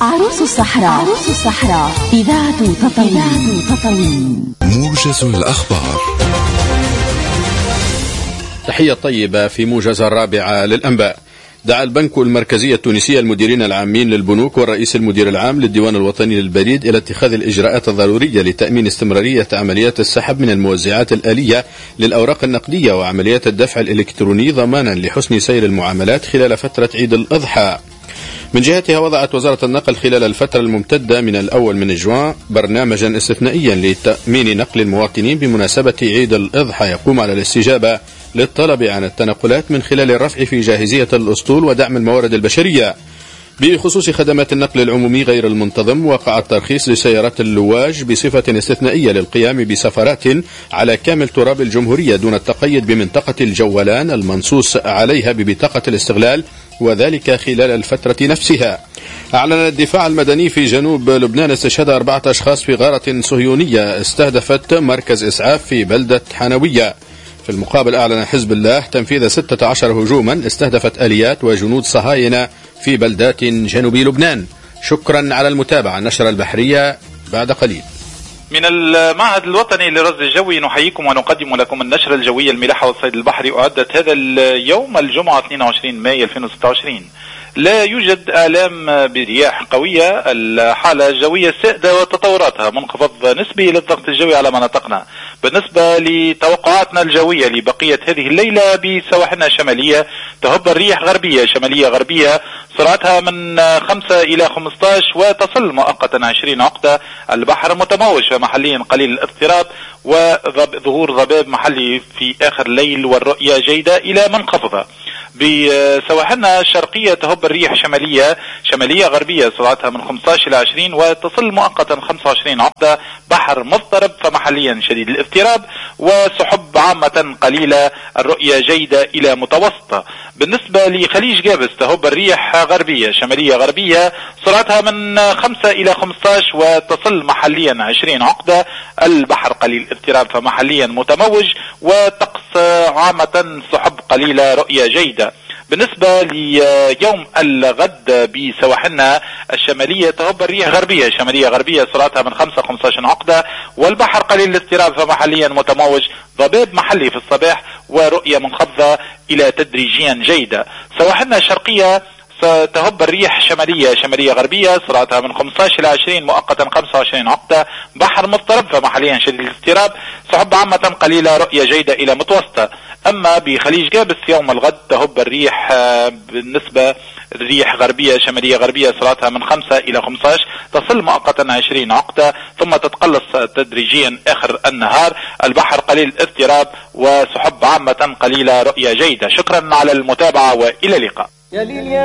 عروس الصحراء إذاعة تطاوين. موجز الأخبار. تحية طيبة في موجز الرابعة للأنباء. دعا البنك المركزي التونسي المديرين العامين للبنوك والرئيس المدير العام للديوان الوطني للبريد إلى اتخاذ الإجراءات الضرورية لتأمين استمرارية عمليات السحب من الموزعات الآلية للأوراق النقدية وعمليات الدفع الإلكتروني ضمانا لحسن سير المعاملات خلال فترة عيد الأضحى. من جهتها وضعت وزارة النقل خلال الفترة الممتدة من الأول من جوان برنامجا استثنائيا لتأمين نقل المواطنين بمناسبة عيد الأضحى يقوم على الاستجابة للطلب عن التنقلات من خلال الرفع في جاهزية الأسطول ودعم الموارد البشرية. بخصوص خدمات النقل العمومي غير المنتظم، وقع الترخيص لسيارات اللواج بصفة استثنائية للقيام بسفرات على كامل تراب الجمهورية دون التقيد بمنطقة الجولان المنصوص عليها ببطاقة الاستغلال، وذلك خلال الفترة نفسها. أعلن الدفاع المدني في جنوب لبنان استشهاد 4 أشخاص في غارة صهيونية استهدفت مركز إسعاف في بلدة حنوية. في المقابل أعلن حزب الله تنفيذ 16 هجوما استهدفت آليات وجنود صهاينة في بلدات جنوب لبنان. شكرا على المتابعة. النشرة البحرية بعد قليل. من المعهد الوطني للرصد الجوي نحييكم ونقدم لكم النشرة الجوية الملاحة والصيد البحري. أعدت هذا اليوم الجمعة 22 مايو 2026. لا يوجد آلام برياح قوية. الحالة الجوية سائدة وتطوراتها منخفض نسبي للضغط الجوي على مناطقنا. بالنسبة لتوقعاتنا الجوية لبقية هذه الليلة بسواحلنا الشمالية تهب الريح غربية شمالية غربية سرعتها من 5 إلى 15 وتصل مؤقتا 20 عقدة. البحر متموج محليا قليل الاضطراب وظهور ضباب محلي في آخر الليل والرؤية جيدة إلى منخفضة. بسواحلنا الشرقية تهب الريح شمالية غربية سرعتها من 15 إلى 20 وتصل مؤقتا 25 عقدة. بحر مضطرب فمحليا شديد الاضطراب وسحب عامة قليلة. الرؤية جيدة إلى متوسطة. بالنسبة لخليج جابس تهب الريح غربية شمالية غربية سرعتها من 5 إلى 15 وتصل محليا 20 عقدة. البحر قليل اضطراب فمحليا متموج وطقس عامة سحب قليلة. رؤية جيدة. بالنسبة ليوم الغد بسواحلنا الشمالية تهب الريح غربية شمالية غربية سرعتها من 5 إلى 15 عقدة والبحر قليل الاضطراب فمحليا متموج. ضباب محلي في الصباح ورؤية منخفضة إلى تدريجيا جيدة. سواحلنا الشرقية تهب الريح شمالية غربية سرعتها من 15 إلى 20 مؤقتا 25 عقدة. بحر مضطرب فمحليا شديد الاضطراب. سحب عامة قليلة. رؤية جيدة إلى متوسطة. أما بخليج جابس يوم الغد تهب الريح بالنسبة الريح غربية شمالية غربية سرعتها من 5 إلى 15 تصل مؤقتا 20 عقدة ثم تتقلص تدريجيا آخر النهار. البحر قليل الاضطراب وسحب عامة قليلة. رؤية جيدة. شكرا على المتابعة وإلى اللقاء.